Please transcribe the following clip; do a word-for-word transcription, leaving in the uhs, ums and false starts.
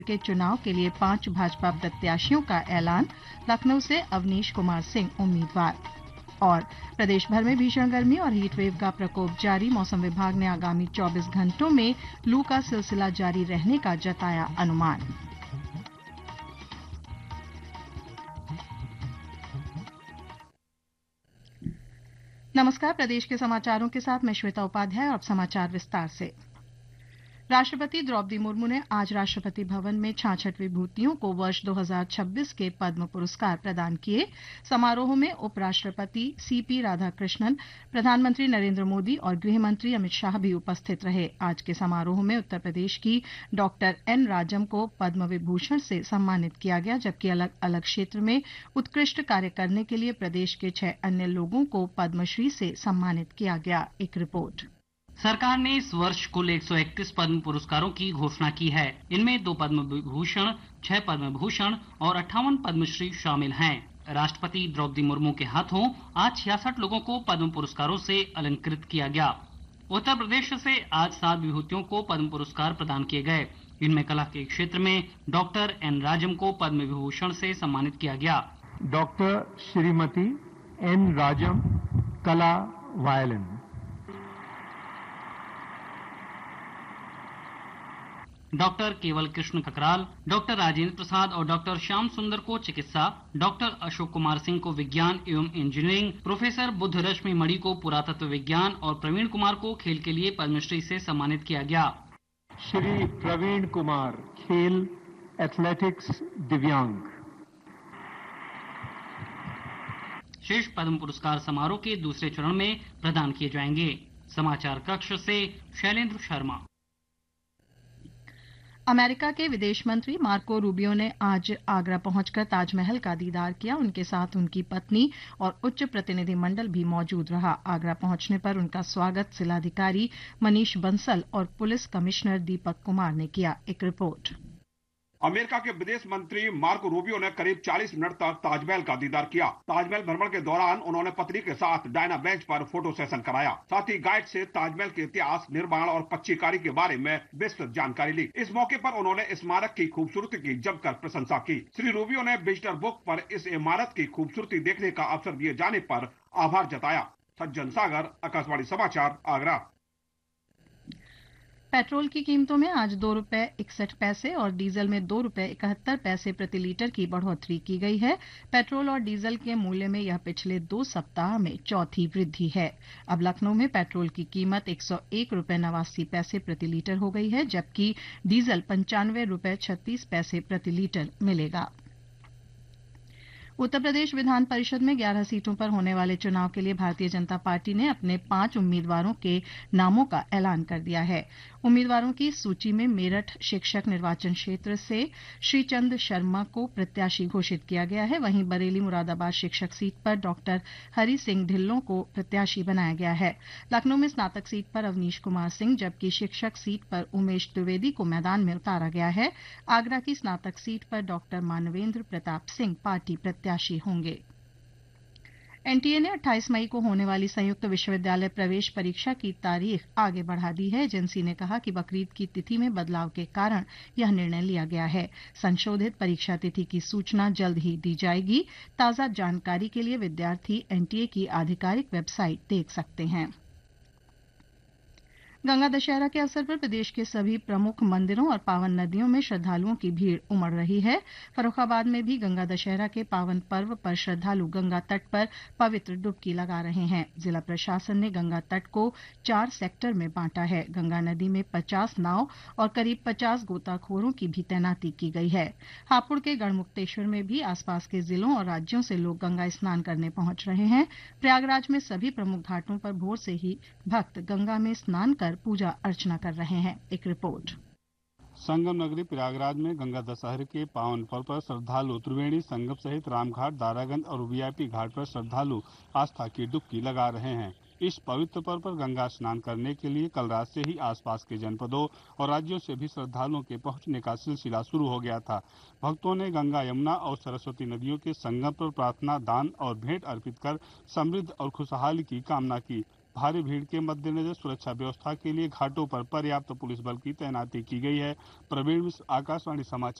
के चुनाव के लिए पांच भाजपा प्रत्याशियों का ऐलान। लखनऊ से अवनीश कुमार सिंह उम्मीदवार। और प्रदेश भर में भीषण गर्मी और हीट वेव का प्रकोप जारी। मौसम विभाग ने आगामी चौबीस घंटों में लू का सिलसिला जारी रहने का जताया अनुमान। नमस्कार, प्रदेश के समाचारों के साथ मैं श्वेता उपाध्याय और अब समाचार विस्तार से। राष्ट्रपति द्रौपदी मुर्मू ने आज राष्ट्रपति भवन में छाछठ विभूतियों को वर्ष दो हज़ार छब्बीस के पद्म पुरस्कार प्रदान किए। समारोह में उपराष्ट्रपति सीपी राधाकृष्णन, प्रधानमंत्री नरेंद्र मोदी और गृह मंत्री अमित शाह भी उपस्थित रहे। आज के समारोह में उत्तर प्रदेश की डॉक्टर एन राजम को पद्म विभूषण से सम्मानित किया गया, जबकि अलग अलग क्षेत्र में उत्कृष्ट कार्य करने के लिए प्रदेश के छह अन्य लोगों को पद्मश्री से सम्मानित किया गया। एक रिपोर्ट। सरकार ने इस वर्ष कुल एक सौ इकतीस पद्म पुरस्कारों की घोषणा की है। इनमें दो पद्म विभूषण, छह पद्म भूषण और अट्ठावन पद्मश्री शामिल हैं। राष्ट्रपति द्रौपदी मुर्मू के हाथों आज छियासठ लोगों को पद्म पुरस्कारों से अलंकृत किया गया। उत्तर प्रदेश से आज सात विभूतियों को पद्म पुरस्कार प्रदान किए गए। इनमें कला के क्षेत्र में डॉक्टर एन राजम को पद्म विभूषण से सम्मानित किया गया। डॉक्टर श्रीमती एन राजम, कला वायलिन। डॉक्टर केवल कृष्ण ककराल, डॉक्टर राजेंद्र प्रसाद और डॉक्टर श्याम सुंदर को चिकित्सा, डॉक्टर अशोक कुमार सिंह को विज्ञान एवं इंजीनियरिंग, प्रोफेसर बुद्ध रश्मि मणि को पुरातत्व विज्ञान और प्रवीण कुमार को खेल के लिए पद्मश्री से सम्मानित किया गया। श्री प्रवीण कुमार, खेल, एथलेटिक्स, दिव्यांग। शेष पद्म पुरस्कार समारोह के दूसरे चरण में प्रदान किए जाएंगे। समाचार कक्ष से शैलेंद्र शर्मा। अमेरिका के विदेश मंत्री मार्को रूबियो ने आज आगरा पहुंचकर ताजमहल का दीदार किया। उनके साथ उनकी पत्नी और उच्च प्रतिनिधिमंडल भी मौजूद रहा। आगरा पहुंचने पर उनका स्वागत जिलाधिकारी मनीष बंसल और पुलिस कमिश्नर दीपक कुमार ने किया। एक रिपोर्ट। अमेरिका के विदेश मंत्री मार्को रूबियो ने करीब चालीस मिनट तक ताजमहल का दीदार किया। ताजमहल भ्रमण के दौरान उन्होंने पत्नी के साथ डायना बेंच पर फोटो सेशन कराया। साथ ही गाइड से ताजमहल के इतिहास, निर्माण और पच्चीकारी के बारे में विस्तृत जानकारी ली। इस मौके पर उन्होंने स्मारक की खूबसूरती की जमकर प्रशंसा की। श्री रूबियो ने विजिटर बुक पर इस इमारत की खूबसूरती देखने का अवसर दिए जाने पर आभार जताया। सज्जन सागर, आकाशवाणी समाचार, आगरा। पेट्रोल की कीमतों में आज दो रुपए इकसठ पैसे और डीजल में दो रुपए इकहत्तर पैसे प्रति लीटर की बढ़ोतरी की गई है। पेट्रोल और डीजल के मूल्य में यह पिछले दो सप्ताह में चौथी वृद्धि है। अब लखनऊ में पेट्रोल की कीमत एक सौ एक रुपए नवासी पैसे प्रति लीटर हो गई है, जबकि डीजल पंचानवे रुपए छत्तीस पैसे प्रति लीटर मिलेगा। उत्तर प्रदेश विधान परिषद में ग्यारह सीटों पर होने वाले चुनाव के लिए भारतीय जनता पार्टी ने अपने पांच उम्मीदवारों के नामों का ऐलान कर दिया है। उम्मीदवारों की सूची में मेरठ शिक्षक निर्वाचन क्षेत्र से श्रीचंद शर्मा को प्रत्याशी घोषित किया गया है। वहीं बरेली मुरादाबाद शिक्षक सीट पर डॉक्टर हरि सिंह ढिल्लों को प्रत्याशी बनाया गया है। लखनऊ में स्नातक सीट पर अवनीश कुमार सिंह, जबकि शिक्षक सीट पर उमेश द्विवेदी को मैदान में उतारा गया है। आगरा की स्नातक सीट पर डॉक्टर मानवेंद्र प्रताप सिंह पार्टी प्रत्याशी होंगे। एनटीए ने अट्ठाईस मई को होने वाली संयुक्त विश्वविद्यालय प्रवेश परीक्षा की तारीख आगे बढ़ा दी है। एजेंसी ने कहा कि बकरीद की तिथि में बदलाव के कारण यह निर्णय लिया गया है। संशोधित परीक्षा तिथि की सूचना जल्द ही दी जाएगी। ताजा जानकारी के लिए विद्यार्थी एनटीए की आधिकारिक वेबसाइट देख सकते हैं। गंगा दशहरा के अवसर पर प्रदेश के सभी प्रमुख मंदिरों और पावन नदियों में श्रद्धालुओं की भीड़ उमड़ रही है। फर्रुखाबाद में भी गंगा दशहरा के पावन पर्व पर श्रद्धालु गंगा तट पर पवित्र डुबकी लगा रहे हैं। जिला प्रशासन ने गंगा तट को चार सेक्टर में बांटा है। गंगा नदी में पचास नाव और करीब पचास गोताखोरों की भी तैनाती की गई है। हापुड़ के गढ़मुक्तेश्वर में भी आसपास के जिलों और राज्यों से लोग गंगा स्नान करने पहुंच रहे हैं। प्रयागराज में सभी प्रमुख घाटों पर भोर से ही भक्त गंगा में स्नान कर पूजा अर्चना कर रहे हैं। एक रिपोर्ट। संगम नगरी प्रयागराज में गंगा दशहरे के पावन पर्व पर श्रद्धालु त्रिवेणी संगम सहित रामघाट, दारागंज और वीआईपी घाट पर श्रद्धालु आस्था की डुबकी लगा रहे हैं। इस पवित्र पर्व पर गंगा स्नान करने के लिए कल रात से ही आसपास के जनपदों और राज्यों से भी श्रद्धालुओं के पहुंचने का सिलसिला शुरू हो गया था। भक्तों ने गंगा, यमुना और सरस्वती नदियों के संगम पर प्रार्थना, दान और भेंट अर्पित कर समृद्ध और खुशहाली की कामना की। भारी भीड़ के मद्देनजर सुरक्षा व्यवस्था के लिए घाटों पर पर्याप्त पुलिस बल की तैनाती की गई है। प्रवीण मिश्र, आकाशवाणी समाचार।